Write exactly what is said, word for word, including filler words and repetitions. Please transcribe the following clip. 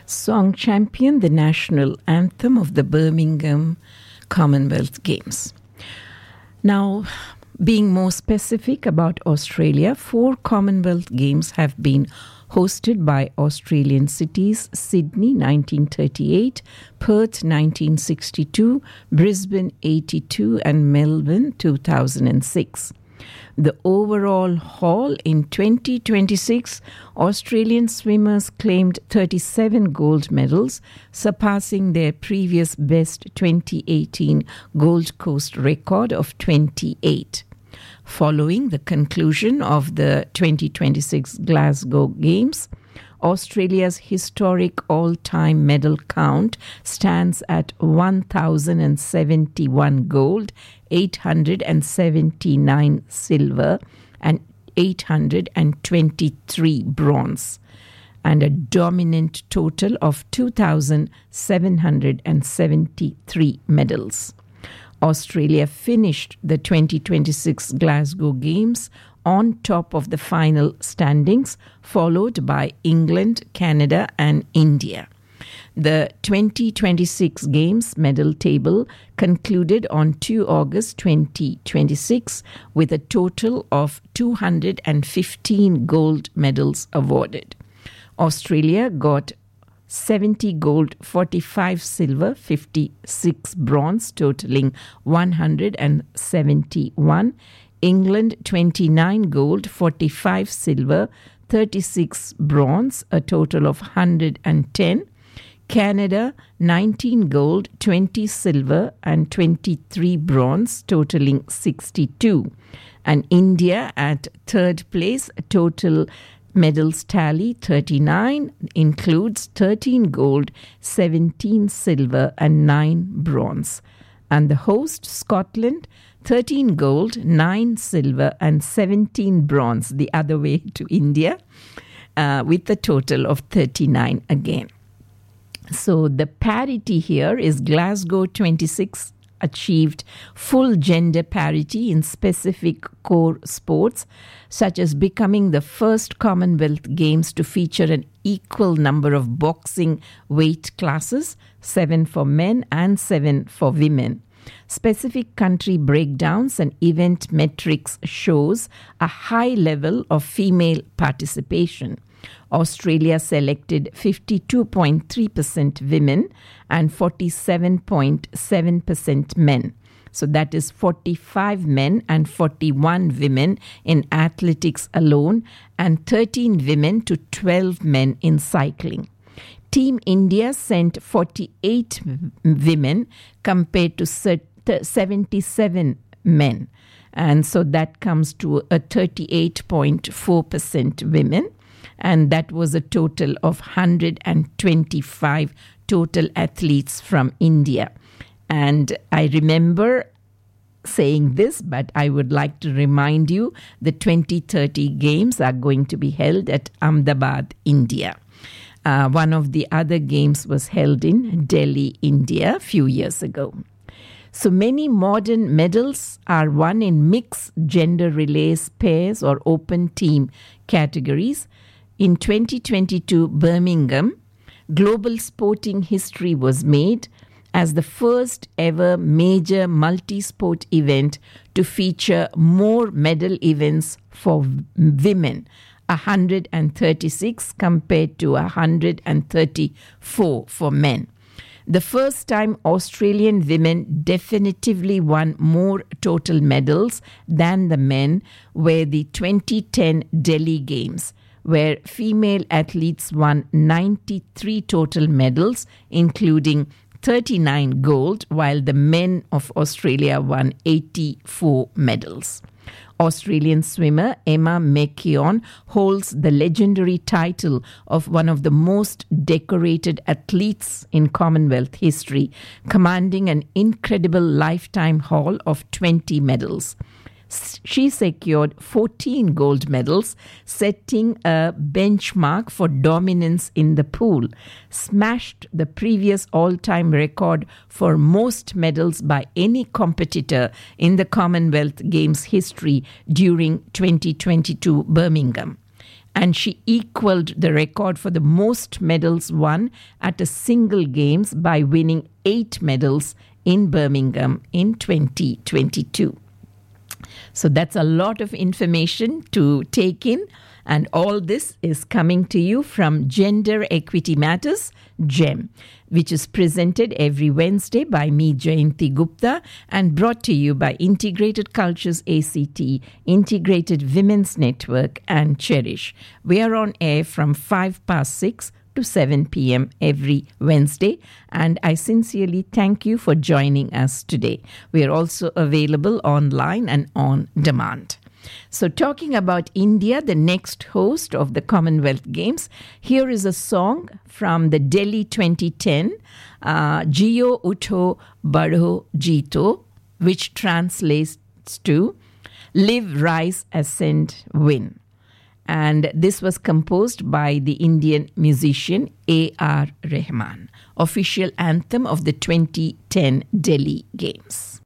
song championed the national anthem of the Birmingham Commonwealth Games. Now, being more specific about Australia, four Commonwealth Games have been hosted by Australian cities: Sydney nineteen thirty-eight, Perth nineteen sixty-two, Brisbane eighty-two, and Melbourne two thousand six. The overall haul in twenty twenty-six, Australian swimmers claimed thirty-seven gold medals, surpassing their previous best twenty eighteen Gold Coast record of twenty-eight. Following the conclusion of the twenty twenty-six Glasgow Games, Australia's historic all-time medal count stands at one thousand seventy-one gold, eight hundred seventy-nine silver, and eight hundred twenty-three bronze, and a dominant total of two thousand seven hundred seventy-three medals. Australia finished the twenty twenty-six Glasgow Games on top of the final standings, followed by England, Canada, and India. The twenty twenty-six Games medal table concluded on the second of August twenty twenty-six with a total of two hundred fifteen gold medals awarded. Australia got seventy gold, forty-five silver, fifty-six bronze, totaling one hundred seventy-one. England twenty-nine gold, forty-five silver, thirty-six bronze, a total of one hundred ten. Canada nineteen gold, twenty silver, and twenty-three bronze, totaling sixty-two. And India at third place, total medals tally thirty-nine, includes thirteen gold, seventeen silver, and nine bronze. And the host, Scotland, thirteen gold, nine silver, and seventeen bronze, the other way to India, uh, with a total of thirty-nine again. So the parity here is Glasgow twenty-six achieved full gender parity in specific core sports, such as becoming the first Commonwealth Games to feature an equal number of boxing weight classes, seven for men and seven for women. Specific country breakdowns and event metrics shows a high level of female participation. Australia selected fifty-two point three percent women and forty-seven point seven percent men. So that is forty-five men and forty-one women in athletics alone, and thirteen women to twelve men in cycling. Team India sent forty-eight women compared to seventy-seven men. And so that comes to a thirty-eight point four percent women. And that was a total of one hundred twenty-five total athletes from India. And I remember saying this, but I would like to remind you the twenty thirty Games are going to be held at Ahmedabad, India. Uh, one of the other games was held in Delhi, India, a few years ago. So many modern medals are won in mixed gender relays, pairs, or open team categories. In twenty twenty-two Birmingham, global sporting history was made as the first ever major multi-sport event to feature more medal events for women, one hundred thirty-six compared to one hundred thirty-four for men. The first time Australian women definitively won more total medals than the men were the twenty ten Delhi Games, where female athletes won ninety-three total medals, including thirty-nine gold, while the men of Australia won eighty-four medals. Australian swimmer Emma McKeon holds the legendary title of one of the most decorated athletes in Commonwealth history, commanding an incredible lifetime haul of twenty medals. She secured fourteen gold medals, setting a benchmark for dominance in the pool, smashed the previous all-time record for most medals by any competitor in the Commonwealth Games history during twenty twenty-two Birmingham. and she equaled the record for the most medals won at a single games by winning eight medals in Birmingham in twenty twenty-two. So that's a lot of information to take in, and all this is coming to you from Gender Equity Matters, GEM, which is presented every Wednesday by me, Jayanti Gupta, and brought to you by Integrated Cultures A C T, Integrated Women's Network, and Cherish. We are on air from five past six to seven p.m. every Wednesday, and I sincerely thank you for joining us today. We are also available online and on demand. So talking about India, the next host of the Commonwealth Games, here is a song from the Delhi twenty ten, uh, Jio Utho Badho Jeeto, which translates to Live, Rise, Ascend, Win. And this was composed by the Indian musician A R Rahman, official anthem of the twenty ten Delhi Games.